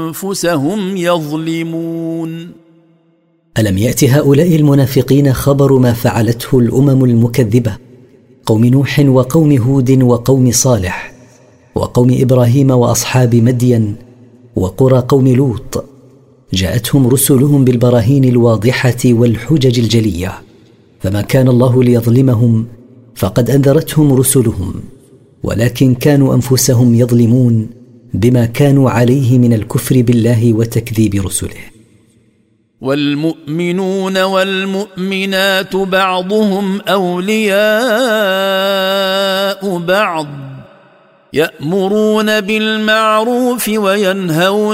أنفسهم يظلمون. ألم يأت هؤلاء المنافقين خبر ما فعلته الأمم المكذبة قوم نوح وقوم هود وقوم صالح وقوم إبراهيم وأصحاب مدين وقرى قوم لوط؟ جاءتهم رسلهم بالبراهين الواضحة والحجج الجلية، فما كان الله ليظلمهم فقد أنذرتهم رسلهم، ولكن كانوا أنفسهم يظلمون بما كانوا عليه من الكفر بالله وتكذيب رسله. والمؤمنون والمؤمنات بعضهم أولياء بعض، يأمرون بالمعروف وينهون